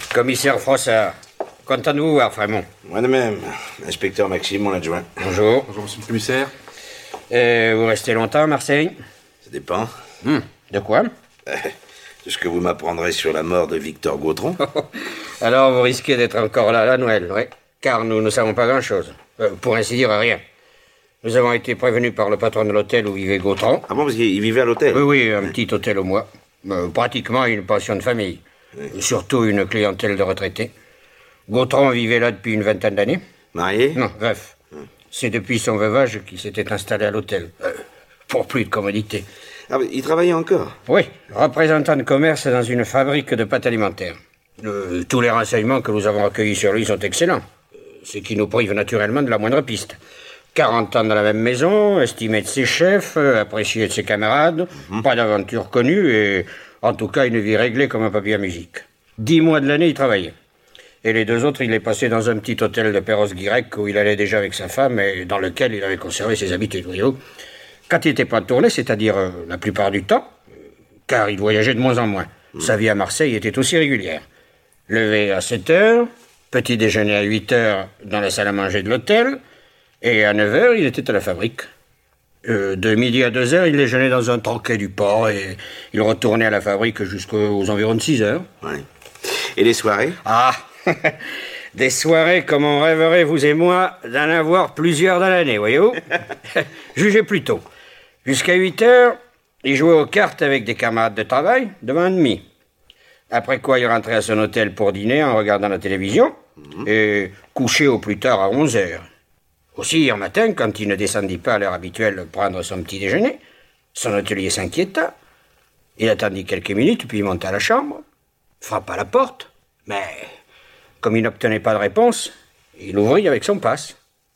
Commissaire Frossard, content de vous voir, Frémont. Moi de même. Inspecteur Maxime, mon adjoint. Bonjour. Bonjour, monsieur le commissaire. Vous restez longtemps à Marseille? Ça dépend. De quoi? De ce que vous m'apprendrez sur la mort de Victor Gautron. Alors vous risquez d'être encore là à Noël, oui. Car nous ne savons pas grand-chose. Pour ainsi dire, rien. Nous avons été prévenus par le patron de l'hôtel où vivait Gautron. Ah bon, parce qu'il vivait à l'hôtel? Oui, un petit hôtel au mois. Pratiquement une pension de famille. Surtout une clientèle de retraités. Gautron vivait là depuis une vingtaine d'années. Marié? Non, veuf. C'est depuis son veuvage qu'il s'était installé à l'hôtel. Pour plus de commodité. Ah, mais il travaillait encore? Oui, représentant de commerce dans une fabrique de pâtes alimentaires. Tous les renseignements que nous avons recueillis sur lui sont excellents. Ce qui nous prive naturellement de la moindre piste. 40 ans dans la même maison, estimé de ses chefs, apprécié de ses camarades, pas d'aventure connue et, en tout cas, une vie réglée comme un papier à musique. 10 mois de l'année, il travaillait. Et les 2 autres, il les passait dans un petit hôtel de Perros-Guirec où il allait déjà avec sa femme et dans lequel il avait conservé ses habitudes, voyez-vous. Quand il n'était pas tourné, c'est-à-dire la plupart du temps, car il voyageait de moins en moins, sa vie à Marseille était aussi régulière. Levé à 7 heures, petit déjeuner à 8 heures dans la salle à manger de l'hôtel, et à 9 heures, il était à la fabrique. De midi à 2 heures, il déjeunait dans un troquet du port et il retournait à la fabrique jusqu'aux environs de 6 heures. Oui. Et les soirées? Ah, des soirées comme on rêverait, vous et moi, d'en avoir plusieurs dans l'année, voyez-vous. Jugez plutôt. Jusqu'à 8 heures, il jouait aux cartes avec des camarades de travail devant un demi. Après quoi, il rentrait à son hôtel pour dîner en regardant la télévision et couchait au plus tard à 11 heures. Aussi, hier matin, quand il ne descendit pas à l'heure habituelle prendre son petit déjeuner, son hôtelier s'inquiéta. Il attendit quelques minutes, puis il monta à la chambre, frappa à la porte, mais comme il n'obtenait pas de réponse, il ouvrit avec son passe.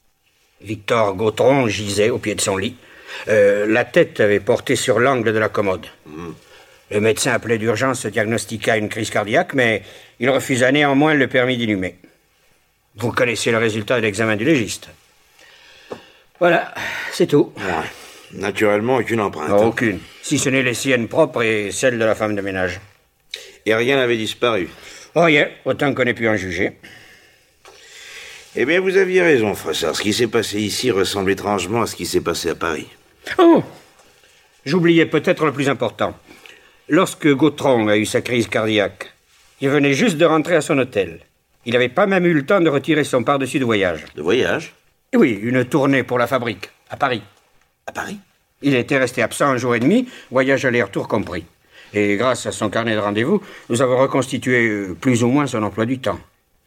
Victor Gautron gisait au pied de son lit. La tête avait porté sur l'angle de la commode. Le médecin appelé d'urgence diagnostiqua une crise cardiaque, mais il refusa néanmoins le permis d'inhumer. Vous connaissez le résultat de l'examen du légiste. Voilà, c'est tout. Ouais. Naturellement, aucune empreinte. Non, aucune. Si ce n'est les siennes propres et celles de la femme de ménage. Et rien n'avait disparu? Rien, autant qu'on ait pu en juger. Eh bien, vous aviez raison, Frossard. Ce qui s'est passé ici ressemble étrangement à ce qui s'est passé à Paris. Oh! J'oubliais peut-être le plus important. Lorsque Gautron a eu sa crise cardiaque, il venait juste de rentrer à son hôtel. Il n'avait pas même eu le temps de retirer son pardessus de voyage. De voyage? Oui, une tournée pour la fabrique, à Paris. À Paris? Il était resté absent 1 jour et demi, voyage aller-retour compris. Et grâce à son carnet de rendez-vous, nous avons reconstitué plus ou moins son emploi du temps.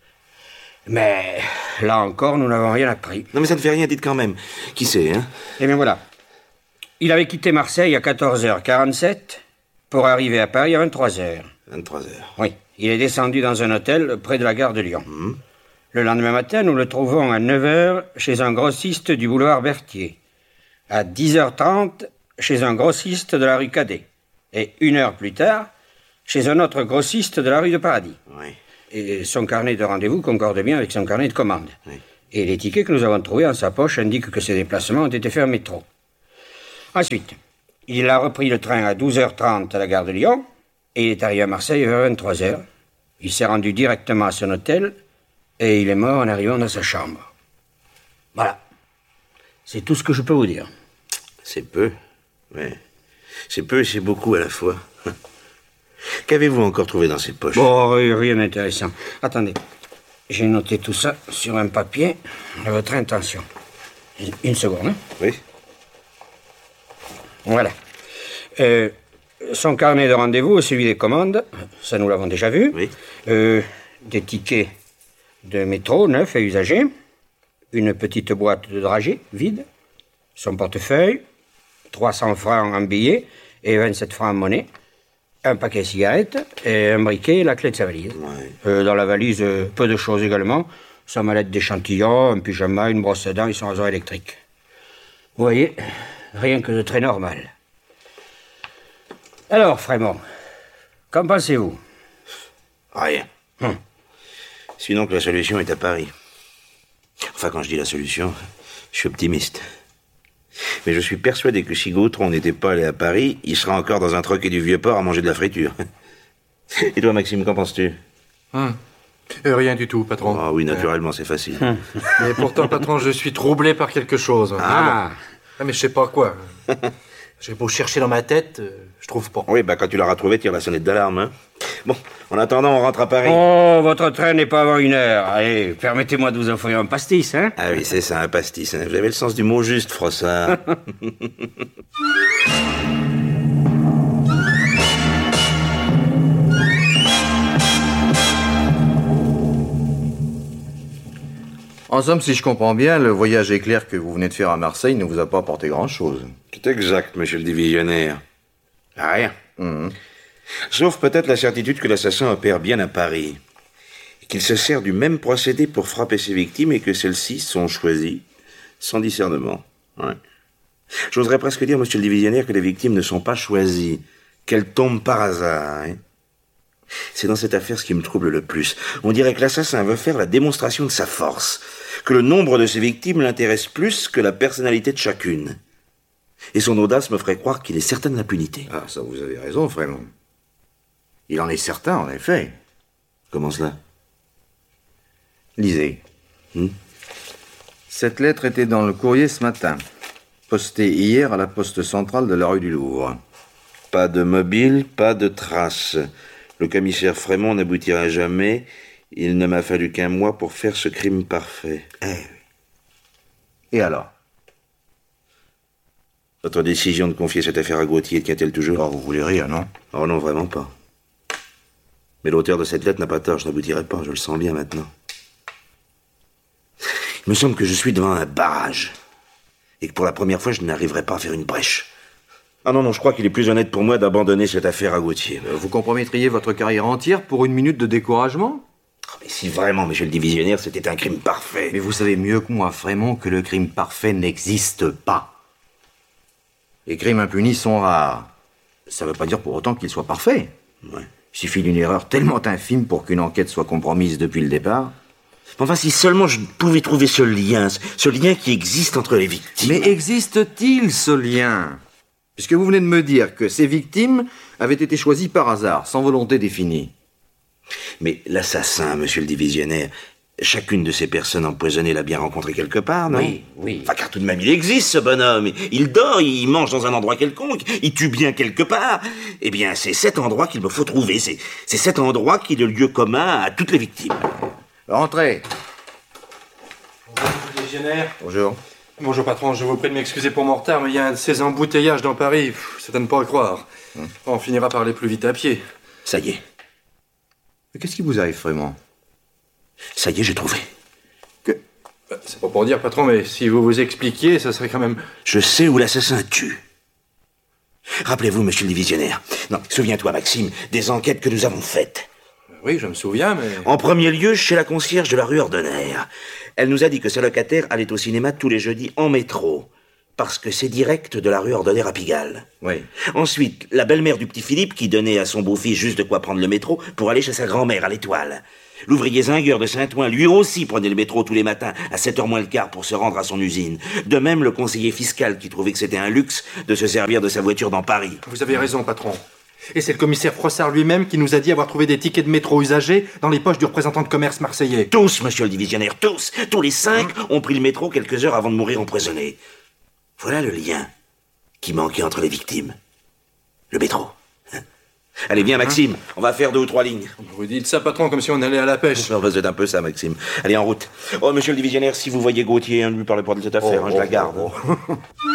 Mais là encore, nous n'avons rien appris. Non, mais ça ne fait rien, dites quand même. Qui c'est, hein? Eh bien voilà. Il avait quitté Marseille à 14h47 pour arriver à Paris à 23h. 23h. Oui. Il est descendu dans un hôtel près de la gare de Lyon. Le lendemain matin, nous le trouvons à 9h chez un grossiste du boulevard Berthier. À 10h30, chez un grossiste de la rue Cadet. Et 1 heure plus tard, chez un autre grossiste de la rue de Paradis. Oui. Et son carnet de rendez-vous concorde bien avec son carnet de commande. Oui. Et les tickets que nous avons trouvés en sa poche indiquent que ses déplacements ont été faits en métro. Ensuite, il a repris le train à 12h30 à la gare de Lyon et il est arrivé à Marseille vers 23h. Il s'est rendu directement à son hôtel et il est mort en arrivant dans sa chambre. Voilà. C'est tout ce que je peux vous dire. C'est peu. Ouais. C'est peu et c'est beaucoup à la fois. Qu'avez-vous encore trouvé dans ces poches? Bon, rien d'intéressant. Attendez. J'ai noté tout ça sur un papier à votre intention. Une seconde, hein? Oui. Voilà. Son carnet de rendez-vous, celui des commandes, ça nous l'avons déjà vu. Oui. Des tickets de métro neufs et usagés. Une petite boîte de dragées vide. Son portefeuille. 300 francs en billets et 27 francs en monnaie. Un paquet de cigarettes et un briquet et la clé de sa valise. Ouais. Dans la valise, peu de choses également. Sa mallette d'échantillon, un pyjama, une brosse à dents et son rasoir électrique. Vous voyez, rien que de très normal. Alors, Frémont, qu'en pensez-vous? Rien. Sinon que la solution est à Paris. Enfin, quand je dis la solution, je suis optimiste. Mais je suis persuadé que si Gautron n'était pas allé à Paris, il serait encore dans un troquet du Vieux-Port à manger de la friture. Et toi, Maxime, qu'en penses-tu? Rien du tout, patron. Ah oui, naturellement, c'est facile. Mais pourtant, patron, je suis troublé par quelque chose. Ah, Ah, mais je sais pas quoi. J'ai beau chercher dans ma tête, je trouve pas. Oui, quand tu l'auras trouvé, tire la sonnette d'alarme. Hein. Bon, en attendant, on rentre à Paris. oh, votre train n'est pas avant 1 heure. Allez, permettez-moi de vous offrir un pastis, hein? Ah oui, c'est ça, un pastis. Hein. Vous avez le sens du mot juste, Frossard. En somme, si je comprends bien, le voyage éclair que vous venez de faire à Marseille ne vous a pas apporté grand-chose. C'est exact, monsieur le divisionnaire. Rien. Sauf peut-être la certitude que l'assassin opère bien à Paris. Et qu'il se sert du même procédé pour frapper ses victimes et que celles-ci sont choisies sans discernement. Ouais. J'oserais presque dire, monsieur le divisionnaire, que les victimes ne sont pas choisies, qu'elles tombent par hasard. Hein. C'est dans cette affaire ce qui me trouble le plus. On dirait que l'assassin veut faire la démonstration de sa force, que le nombre de ses victimes l'intéresse plus que la personnalité de chacune. Et son audace me ferait croire qu'il est certain de l'impunité. Ah, ça vous avez raison, Frémont. Il en est certain, en effet. Comment cela? Lisez. Cette lettre était dans le courrier ce matin, postée hier à la poste centrale de la rue du Louvre. Pas de mobile, pas de traces. Le commissaire Frémont n'aboutira jamais. Il ne m'a fallu qu'1 mois pour faire ce crime parfait. Eh oui. Et alors? Votre décision de confier cette affaire à Gauthier tient-elle toujours? Oh, vous voulez rire, non? Oh non, vraiment pas. Mais l'auteur de cette lettre n'a pas tort, je n'aboutirai pas, je le sens bien maintenant. Il me semble que je suis devant un barrage. Et que pour la première fois, je n'arriverai pas à faire une brèche. Ah non, je crois qu'il est plus honnête pour moi d'abandonner cette affaire à Gauthier. Vous compromettriez votre carrière entière pour 1 minute de découragement? Oh, mais si vraiment, monsieur le divisionnaire, c'était un crime parfait. Mais vous savez mieux que moi, Frémont, que le crime parfait n'existe pas. Les crimes impunis sont rares. Ça ne veut pas dire pour autant qu'ils soient parfaits. Ouais. Il suffit d'une erreur tellement infime pour qu'une enquête soit compromise depuis le départ. Enfin, si seulement je pouvais trouver ce lien qui existe entre les victimes. Mais existe-t-il ce lien? Puisque vous venez de me dire que ces victimes avaient été choisies par hasard, sans volonté définie. Mais l'assassin, monsieur le divisionnaire, chacune de ces personnes empoisonnées l'a bien rencontré quelque part, non? Oui. Enfin, car tout de même, il existe, ce bonhomme. Il dort, il mange dans un endroit quelconque, il tue bien quelque part. Eh bien, c'est cet endroit qu'il me faut trouver. C'est cet endroit qui est le lieu commun à toutes les victimes. Rentrez. Bonjour, légionnaire. Bonjour. Bonjour, patron. Je vous prie de m'excuser pour mon retard, mais il y a un de ces embouteillages dans Paris. C'est à ne pas le croire. On finira par aller plus vite à pied. Ça y est. Mais qu'est-ce qui vous arrive, Frémont? Ça y est, j'ai trouvé. C'est pas pour dire, patron, mais si vous vous expliquiez, ça serait quand même... Je sais où l'assassin tue. Rappelez-vous, monsieur le divisionnaire. Non, souviens-toi, Maxime, des enquêtes que nous avons faites. Oui, je me souviens, mais... En premier lieu, chez la concierge de la rue Ordonner. Elle nous a dit que sa locataire allait au cinéma tous les jeudis en métro. Parce que c'est direct de la rue Ordonner à Pigalle. Oui. Ensuite, la belle-mère du petit Philippe qui donnait à son beau-fils juste de quoi prendre le métro pour aller chez sa grand-mère à l'Étoile. L'ouvrier zingueur de Saint-Ouen, lui aussi, prenait le métro tous les matins à 7h moins le quart pour se rendre à son usine. De même, le conseiller fiscal qui trouvait que c'était un luxe de se servir de sa voiture dans Paris. Vous avez raison, patron. Et c'est le commissaire Frossard lui-même qui nous a dit avoir trouvé des tickets de métro usagés dans les poches du représentant de commerce marseillais. Tous, monsieur le divisionnaire, tous les 5 ont pris le métro quelques heures avant de mourir empoisonnés. Voilà le lien qui manquait entre les victimes. Le métro. Allez, viens, Maxime, on va faire 2 ou 3 lignes. Vous dites ça, patron, comme si on allait à la pêche. Non, c'est un peu ça, Maxime. Allez, en route. Oh, monsieur le divisionnaire, si vous voyez Gauthier, ne lui parlez pas de cette affaire, je la garde.